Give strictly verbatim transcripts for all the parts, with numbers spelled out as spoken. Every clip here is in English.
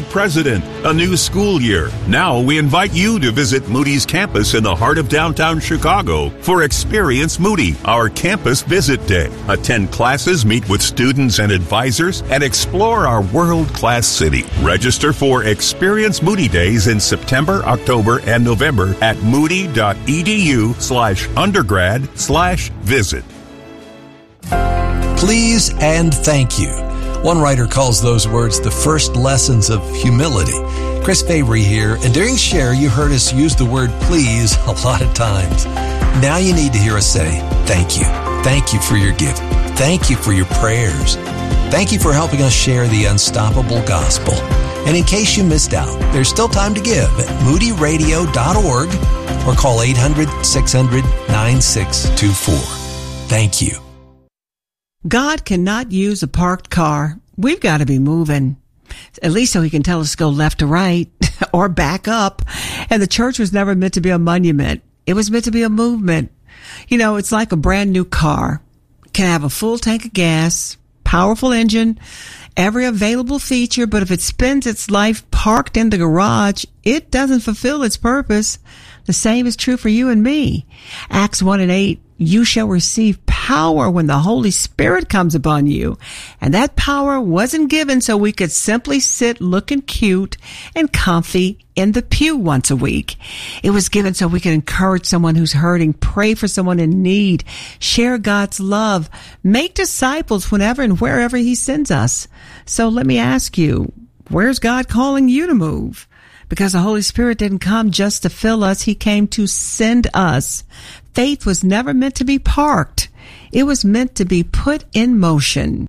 president, a new school year. Now we invite you to visit Moody's campus in the heart of downtown Chicago for Experience Moody, our campus visit day. Attend classes, meet with students and advisors, and explore our world-class city. Register for Experience Moody Days in September, October, and November at moody.edu slash undergrad slash visit. Please and thank you. One writer calls those words the first lessons of humility. Chris Fabry here, and during Share, you heard us use the word please a lot of times. Now you need to hear us say thank you. Thank you for your gift. Thank you for your prayers. Thank you for helping us share the unstoppable gospel. And in case you missed out, there's still time to give at moody radio dot org or call eight hundred, six hundred, nine six two four. Thank you. God cannot use a parked car. We've got to be moving, at least so he can tell us to go left to right or back up. And the church was never meant to be a monument. It was meant to be a movement. You know, it's like a brand new car. It can have a full tank of gas, powerful engine, every available feature, but if it spends its life parked in the garage, it doesn't fulfill its purpose. The same is true for you and me. Acts one and eight, you shall receive power when the Holy Spirit comes upon you. And that power wasn't given so we could simply sit looking cute and comfy in the pew once a week. It was given so we could encourage someone who's hurting, pray for someone in need, share God's love, make disciples whenever and wherever he sends us. So let me ask you, where's God calling you to move? Because the Holy Spirit didn't come just to fill us. He came to send us. Faith was never meant to be parked. It was meant to be put in motion.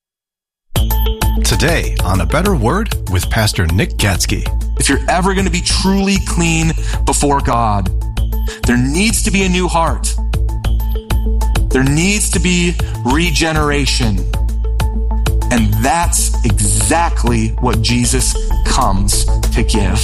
Today on A Better Word with Pastor Nick Gatsky. If you're ever going to be truly clean before God, there needs to be a new heart. There needs to be regeneration. And that's exactly what Jesus comes to give.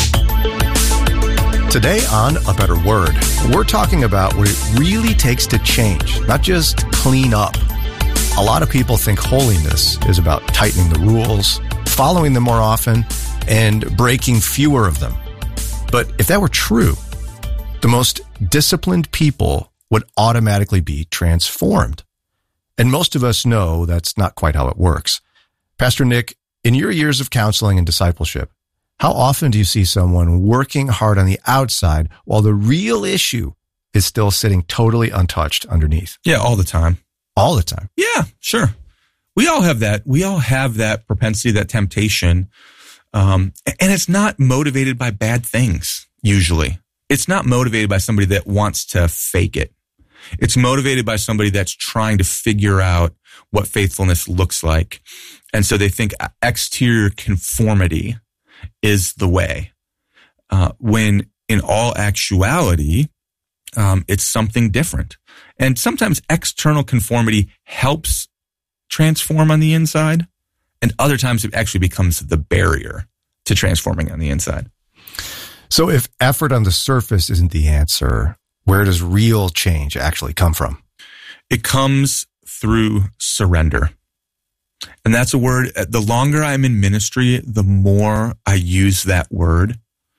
Today on A Better Word, we're talking about what it really takes to change, not just clean up. A lot of people think holiness is about tightening the rules, following them more often, and breaking fewer of them. But if that were true, the most disciplined people would automatically be transformed. And most of us know that's not quite how it works. Pastor Nick, in your years of counseling and discipleship, how often do you see someone working hard on the outside while the real issue is still sitting totally untouched underneath? Yeah, all the time. All the time? Yeah, sure. We all have that. We all have that propensity, that temptation. Um, and it's not motivated by bad things, usually. It's not motivated by somebody that wants to fake it. It's motivated by somebody that's trying to figure out what faithfulness looks like. And so they think exterior conformity is the way. Uh, when in all actuality, um, it's something different. And sometimes external conformity helps transform on the inside. And other times it actually becomes the barrier to transforming on the inside. So if effort on the surface isn't the answer, where does real change actually come from? It comes through surrender. And that's a word, the longer I'm in ministry, the more I use that word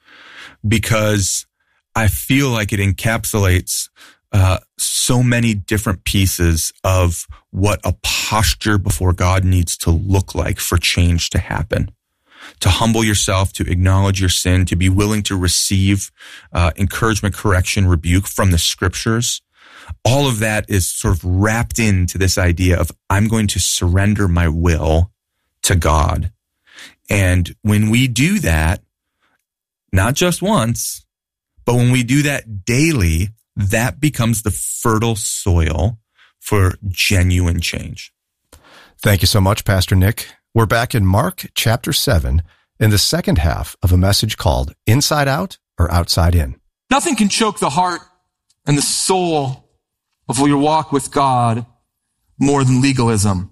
because I feel like it encapsulates uh, so many different pieces of what a posture before God needs to look like for change to happen. To humble yourself, to acknowledge your sin, to be willing to receive uh, encouragement, correction, rebuke from the scriptures. All of that is sort of wrapped into this idea of I'm going to surrender my will to God. And when we do that, not just once, but when we do that daily, that becomes the fertile soil for genuine change. Thank you so much, Pastor Nick. We're back in Mark chapter seven in the second half of a message called Inside Out or Outside In. Nothing can choke the heart and the soul of your walk with God more than legalism.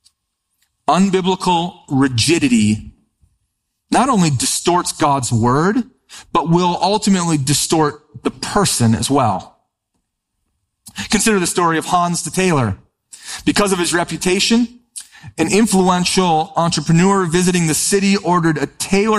Unbiblical rigidity not only distorts God's word, but will ultimately distort the person as well. Consider the story of Hans the tailor. Because of his reputation, an influential entrepreneur visiting the city ordered a tailor